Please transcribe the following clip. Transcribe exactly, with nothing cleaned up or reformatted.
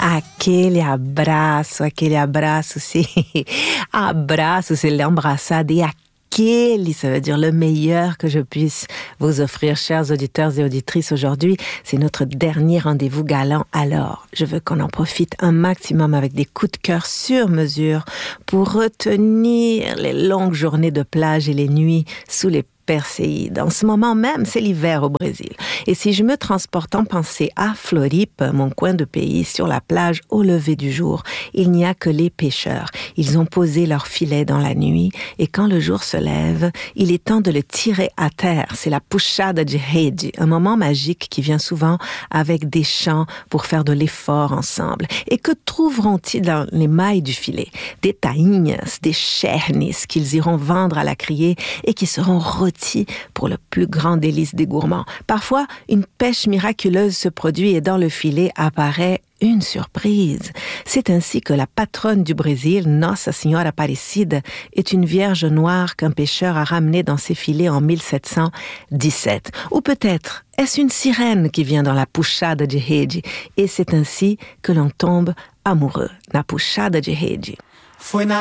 Aquele abraço, aquele abraço, c'est abraço, c'est l'embrassade et aquele, ça veut dire le meilleur que je puisse vous offrir, chers auditeurs et auditrices. Aujourd'hui, c'est notre dernier rendez-vous galant. Alors, je veux qu'on en profite un maximum avec des coups de cœur sur mesure pour retenir les longues journées de plage et les nuits sous les Perséide. En ce moment même, c'est l'hiver au Brésil. Et si je me transporte en pensée à Floripe, mon coin de pays, sur la plage au lever du jour, il n'y a que les pêcheurs. Ils ont posé leur filet dans la nuit et quand le jour se lève, il est temps de le tirer à terre. C'est la puxada de rede, un moment magique qui vient souvent avec des chants pour faire de l'effort ensemble. Et que trouveront-ils dans les mailles du filet? Des tainhas, des chernes qu'ils iront vendre à la criée et qui seront rôtis pour le plus grand délice des gourmands. Parfois, une pêche miraculeuse se produit et dans le filet apparaît une surprise. C'est ainsi que la patronne du Brésil, Nossa Senhora Aparecida, est une vierge noire qu'un pêcheur a ramenée dans ses filets en mille sept cent dix-sept. Ou peut-être est-ce une sirène qui vient dans la puxada de rede et c'est ainsi que l'on tombe amoureux. Na puxada de rede. Foi na